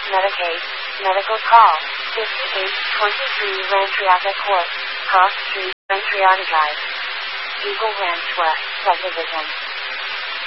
Medicaid, medical call, 5823 Rantriata Court, Cross Street, Rantriata Drive, Eagle Ranch West, Subdivision.